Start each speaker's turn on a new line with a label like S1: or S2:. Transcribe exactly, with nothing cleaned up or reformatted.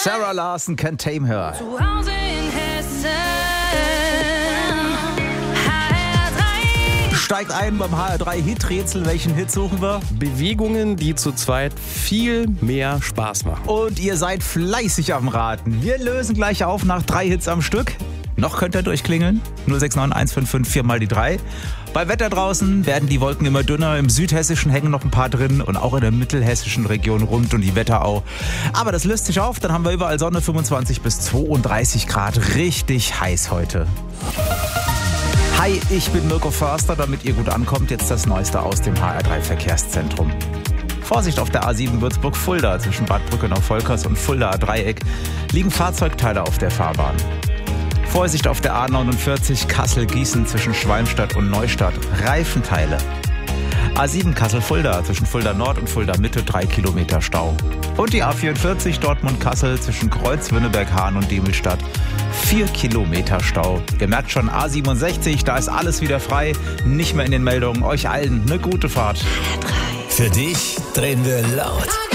S1: Sarah Larson, Can't Tame Her.
S2: Zu Hause in Hessen.
S1: Steigt ein beim H R drei Hit-Rätsel. Welchen Hit suchen wir?
S3: Bewegungen, die zu zweit viel mehr Spaß machen.
S1: Und ihr seid fleißig am Raten. Wir lösen gleich auf nach drei Hits am Stück. Noch könnt ihr durchklingeln. null sechs neun eins fünf fünf vier mal die drei. Bei Wetter draußen werden die Wolken immer dünner. Im Südhessischen hängen noch ein paar drin und auch in der mittelhessischen Region rund um die Wetterau. Aber das löst sich auf. Dann haben wir überall Sonne, fünfundzwanzig bis zweiunddreißig Grad. Richtig heiß heute. Hi, ich bin Mirko Förster. Damit ihr gut ankommt, jetzt das Neueste aus dem H R drei Verkehrszentrum. Vorsicht auf der A sieben Würzburg-Fulda zwischen Bad Brückenau-Volkers und Fuldaer Dreieck liegen Fahrzeugteile auf der Fahrbahn. Vorsicht auf der A neunundvierzig Kassel-Gießen zwischen Schwalmstadt und Neustadt. Reifenteile. A sieben Kassel-Fulda zwischen Fulda Nord und Fulda Mitte drei Kilometer Stau. Und die A vierundvierzig Dortmund-Kassel zwischen Kreuz-Wünnenberg-Hahn und Demelstadt vier Kilometer Stau. Ihr merkt schon, A siebenundsechzig, da ist alles wieder frei. Nicht mehr in den Meldungen. Euch allen eine gute Fahrt.
S4: Für dich drehen wir laut.